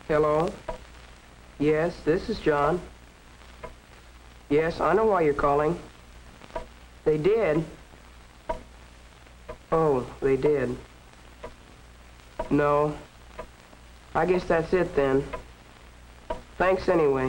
Hello? Yes, this is John. Yes, I know why you're calling. They did? Oh, they did. No. I guess that's it then. Thanks anyway.